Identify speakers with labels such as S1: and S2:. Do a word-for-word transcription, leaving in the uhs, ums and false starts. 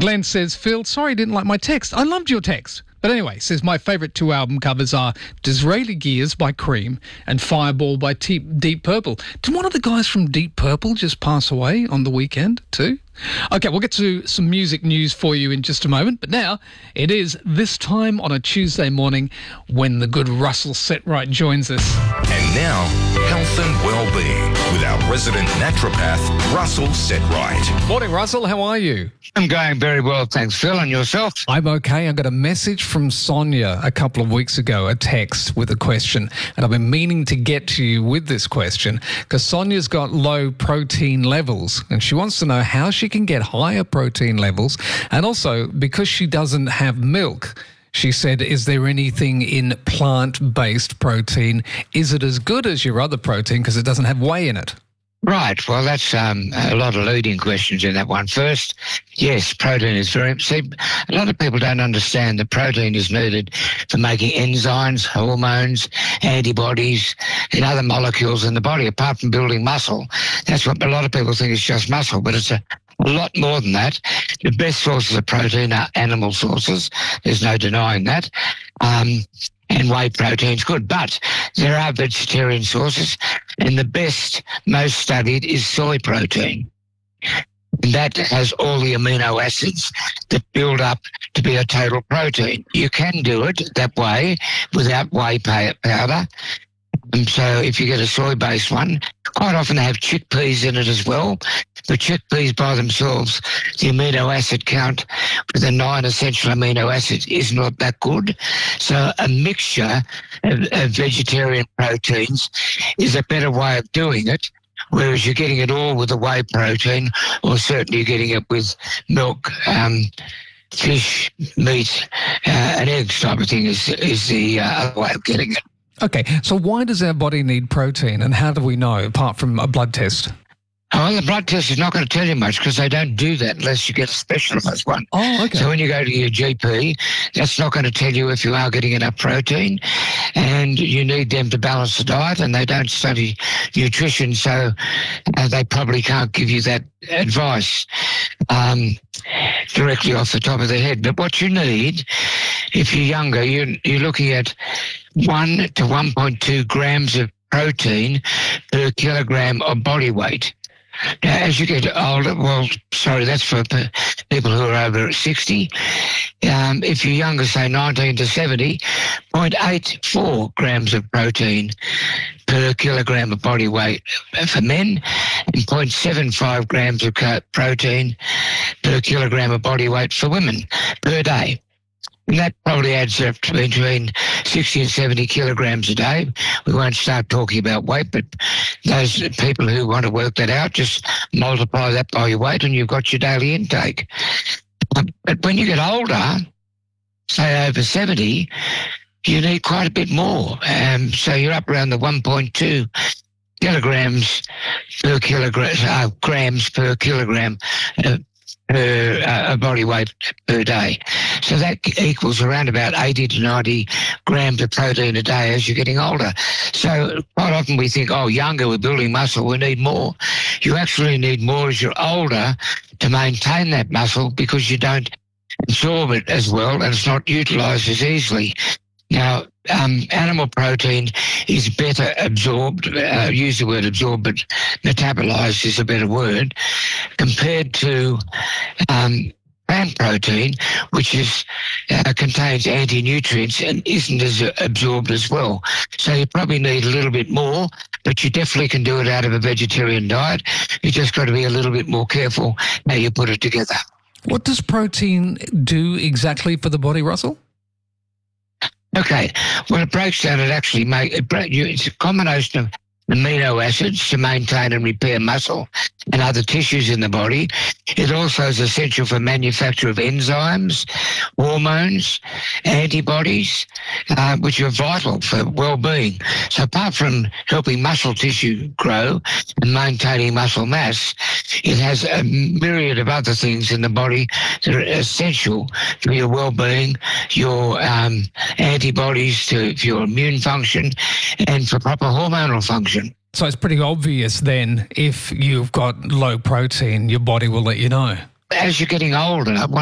S1: Glenn says, Phil, sorry I didn't like my text. I loved your text. But anyway, says my favourite two album covers are Disraeli Gears by Cream and Fireball by Deep, Deep Purple. Did one of the guys from Deep Purple just pass away on the weekend too? Okay, we'll get to some music news for you in just a moment. But now it is this time on a Tuesday morning when the good Russell Setright joins us.
S2: And now, health and well-being with our resident naturopath, Russell Setright.
S1: Morning, Russell. How are you?
S3: I'm going very well, thanks, Phil. And yourself?
S1: I'm okay. I got a message from Sonia a couple of weeks ago, a text with a question, and I've been meaning to get to you with this question because Sonia's got low protein levels and she wants to know how she can get higher protein levels, and also because she doesn't have milk. She said, is there anything in plant-based protein? Is it as good as your other protein because it doesn't have whey in it?
S3: Right. Well, that's um, a lot of leading questions in that one. First, yes, protein is very... See, a lot of people don't understand that protein is needed for making enzymes, hormones, antibodies, and other molecules in the body, apart from building muscle. That's what a lot of people think is just muscle, but it's a A lot more than that. The best sources of protein are animal sources. There's no denying that. Um, and whey protein's good. But there are vegetarian sources, and the best, most studied is soy protein. And that has all the amino acids that build up to be a total protein. You can do it that way without whey powder. And so if you get a soy-based one, quite often they have chickpeas in it as well. The chickpeas by themselves, the amino acid count for the nine essential amino acids is not that good. So a mixture of, of vegetarian proteins is a better way of doing it, whereas you're getting it all with a whey protein, or certainly you're getting it with milk, um, fish, meat, uh, and eggs type of thing is, is the uh, other way of getting it.
S1: Okay, so why does our body need protein, and how do we know, apart from a blood test?
S3: Oh, the blood test is not going to tell you much because they don't do that unless you get a specialised one.
S1: Oh, okay.
S3: So when you go to your G P, that's not going to tell you if you are getting enough protein, and you need them to balance the diet, and they don't study nutrition, so uh, they probably can't give you that advice um, directly off the top of their head. But what you need, if you're younger, you're, you're looking at one to one point two grams of protein per kilogram of body weight. Now, as you get older, well, sorry, that's for people who are over sixty. Um, if you're younger, say nineteen to seventy, zero point eight four grams of protein per kilogram of body weight for men, and zero point seven five grams of protein per kilogram of body weight for women per day. And that probably adds up to between sixty and seventy kilograms a day. We won't start talking about weight, but those people who want to work that out, just multiply that by your weight and you've got your daily intake. But when you get older, say over seventy, you need quite a bit more. Um, so you're up around the one point two kilograms per kilogram, uh, grams per kilogram uh, per uh, body weight per day. So that equals around about eighty to ninety grams of protein a day as you're getting older. So quite often we think, oh, younger, we're building muscle, we need more. You actually need more as you're older to maintain that muscle because you don't absorb it as well and it's not utilised as easily. Now, um, animal protein is better absorbed, uh, use the word absorbed, but metabolised is a better word, compared to um, plant protein, which is uh, contains anti-nutrients and isn't as absorbed as well. So you probably need a little bit more, but you definitely can do it out of a vegetarian diet. You just got to be a little bit more careful how you put it together.
S1: What does protein do exactly for the body, Russell?
S3: Okay, well, it breaks down, it actually makes, it break, you, it's a combination of amino acids to maintain and repair muscle and other tissues in the body. It also is essential for manufacture of enzymes, hormones, antibodies, uh, which are vital for well-being. So apart from helping muscle tissue grow and maintaining muscle mass, it has a myriad of other things in the body that are essential for your well-being, your um, antibodies, to for your immune function, and for proper hormonal function.
S1: So it's pretty obvious then, if you've got low protein, your body will let you know.
S3: As you're getting older,